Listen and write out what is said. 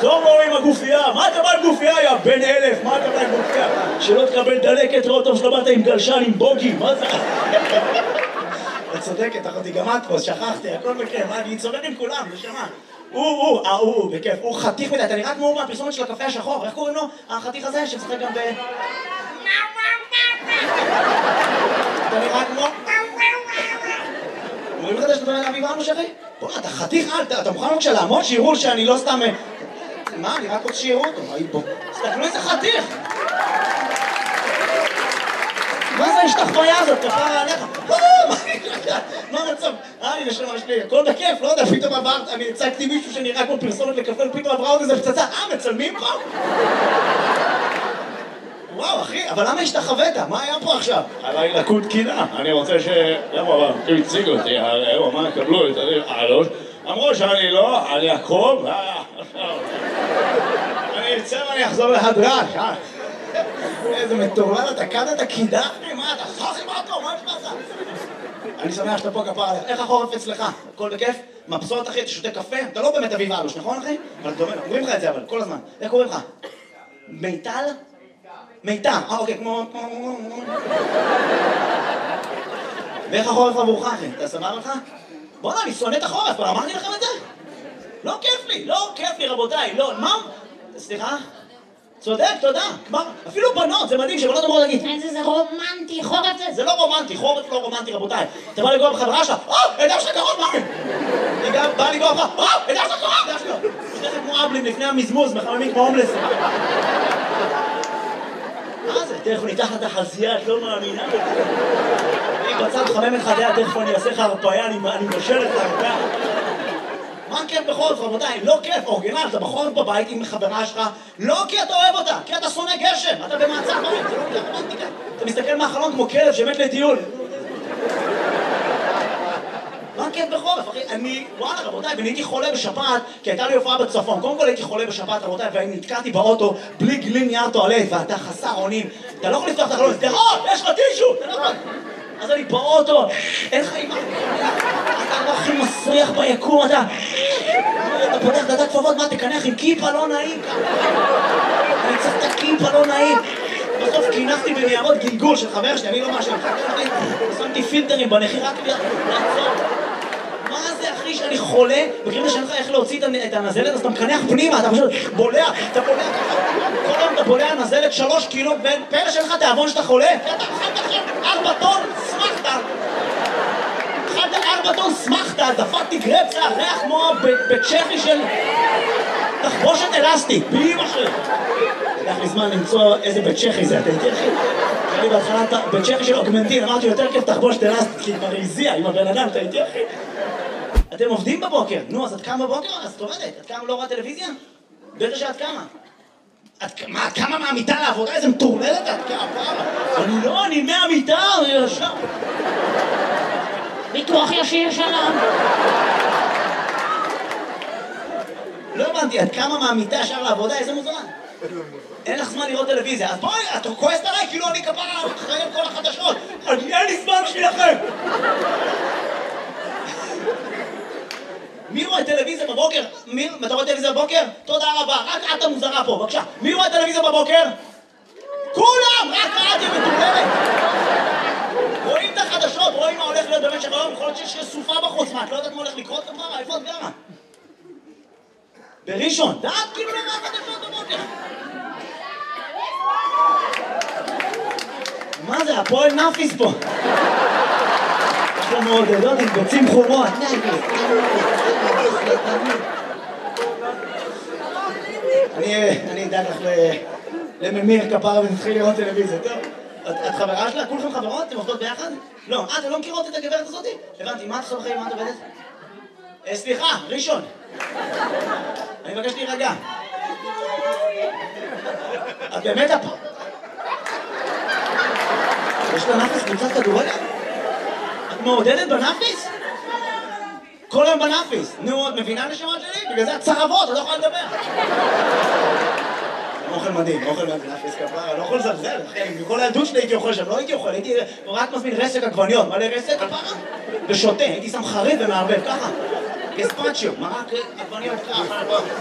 תחזור לו עם הגופייה, מה אתה בא עם גופייה, יא בן 1000, מה אתה בא עם גופייה? שלא תקבל דלקת רוטוב שלא באת עם גלשן, עם בוגי, מה זה? את צודקת, אחותי, גם את פה, שכחתי, הכל בכיף, אני צודק עם כולם, נשמה. הוא, בכיף, הוא חתיך מדי, אתה נראה כמו מהפרסומת של הקפה השחור, איך קוראים לו? החתיך הזה שמשחק גם ב... אתה נראה כמו... אומרים לך שאתה מדבר אביב אנו שחי? בוא, אתה חתיך, אתה מוכן בבקשה לעמוד, שיראו שאני לא סתם... מה, אני רק רוצה שיראו אותו, מה בוא? תסתכלו איזה חתיך! מה זה השתחוויה הזאת? כפרה עליך? מה המצב? אני נשמה שלי, הכל בכיף, לא יודע, פתאום עברת, אני הצגתי מישהו שנראה כמו פרסומת לקפה, ופתאום עברה עוד איזה פצצה, מצלמים פה? וואו, אחי, אבל למה השתחווית? מה היה פה עכשיו? עליי לקוד קינה, אני רוצה ש... למה, הוא הציג אותי, הוא אמר, קבלו את הלוש, אמרו שאני לא, אני אקרוב, אני ארצה ואני אחזור להדרש, איזה מטורלל, אתה קדת קידחתי, מה אתה סחי מה פה, מה יש לך? אני שמח שאתה פה כפר עליך, איך החורף אצלך? הכל בכיף? מבסוט אחי, אתה שותה קפה? אתה לא באמת אביב אלוש, נכון אחי? אבל אומרים לך את זה אבל, כל הזמן. איך קוראים לך? מיטל? מיטל, אוקיי, כמו... ואיך החורף עבורך אחי? אתה סבבה לך? בוא'נה, אני שונא את החורף, אבל אמרתי לכם את זה? לא כיף לי רבותיי, לא, מה? סליחה? צודק, תודה. כבר, אפילו בנות, זה מדהים שבנות אמרו להגיד איזה זה רומנטי, חורף זה... זה לא רומנטי, חורף לא רומנטי רבותיי. אתה בא לגוע בחברה שלך, ידע שלך קרוב, מה? היא גם באה לגוע לך, ידע שלך קרוב, ידע שלך. שתכף כמו אבלים לפני המזמוז, מחממים כמו הומלס. מה זה? תכף ניתח את החזייה, את לא מאמינה. אני בצד חמם את חדיה, תכף אני אעשה לך הרפאיה, אני משל את הרפאיה. מה כיף בחורף רבותיי? לא כיף, אורגינל, אתה בחורף בבית עם חברה שלך, לא כי אתה אוהב אותה, כי אתה שונא גשם, אתה במעצר בית, זה לא רומנטיקה. אתה מסתכל מהחלון כמו כלב שמת לטיול. מה כיף בחורף, אחי? וואלה רבותיי, ואני הייתי חולה בשפעת, כי הייתה לי הופעה בצפון. קודם כל הייתי חולה בשפעת רבותיי, ואני נתקעתי באוטו בלי גלין נייר טואלט, ואתה חסר אונים. אתה לא יכול לפתוח את החלון, יש לך טישו! אתה לא יכול. אז אני באוטו, אין לך אימא, אתה לא הכי מסריח ביקום, אתה פותח דעת כפפות, מה תקנח עם כיפה לא נעים ככה? אני צריך את הכיפה לא נעים. בסוף קינחתי בניירות גלגול של חבר שלי, אני לא משהו, שמתי פילטרים בנחי רק לעצור. מה זה אחי שאני חולה, בקריב שאין לך איך להוציא את הנזלת, אז אתה מקנח פנימה, אתה פשוט בולע, אתה בולע כל היום אתה בולע נזלת 3 קילו, ופלא שאין לך תיאבון שאתה חולה, אתה אכלת עכשיו 4 טון, שמחת. אכלת 4 טון, שמחת, דפקתי גרפסה, ריח כמו בצ'כי של תחבושת אלסטית, באמא שלי. לקח לי זמן למצוא איזה בצ'כי זה, אתה איתי אחי? היה לי בהתחלה בצ'כי של אוגמנטין, אמרתי יותר כיף תחבושת אלסטית, כי כבר הזיע עם הבן אדם, אתה איתי אחי? אתם עובדים בבוקר, נו, אז את קמה בבוקר? אז את עובדת, את קמה לא רואה טלוויזיה? בטח שאת קמה. את קמה מהמיטה לעבודה? איזה מטורללת את קמה? אני מהמיטה, אני ישר. ביטוח ישיר שלום. לא הבנתי, את קמה מהמיטה ישר לעבודה? איזה מוזמן? אין לך זמן לראות טלוויזיה, אז בואי, את כועסת עליי כאילו אני כפרה אחראי על כל החדשות. אין לי זמן בשבילכם. מי רואה טלוויזיה בבוקר? אתה רואה טלוויזיה בבוקר? תודה רבה, רק את המוזרה פה, בבקשה. מי רואה טלוויזיה בבוקר? כולם! רק את, מטורללת! רואים את החדשות, רואים מה הולך להיות במשך היום, יכול להיות שיש סופה בחוץ, מה, את לא יודעת מה הולך לקרות כפרה? איפה את גרה? בראשון, דעת כאילו לא רואה חדשות בבוקר. מה זה, הפועל נאפיס פה? יש לנו עוד עדות עם ביצים חומות. אני אדאג לך לממיר כפרה ונתחיל לראות טלוויזיה, טוב? את חברה שלה? כולכם חברות? אתם עובדות ביחד? לא, אתם לא מכירות את הגברת הזאת? הבנתי, מה את עושה בחיים? מה את עובדת? סליחה, ראשון. אני מבקש להירגע. את באמת הפ... יש לה נאפיס קבוצת כדורגל? את מעודדת בנאפיס? כל היום בנאפיס. נו, את מבינה נשמה שלי? בגלל זה את צרבות, את לא יכולה לדבר. אוכל מדהים, נאפיס כפרה, לא יכול לזלזל, אחי, מכל הילדות שלי הייתי אוכל שם, לא הייתי אוכל, הייתי רק מזמין רסק עגבניות, מלא רסק כפרה, ושותה, הייתי שם חריף ומערבב, ככה, גספצ'יו, מרק עגבניות ככה.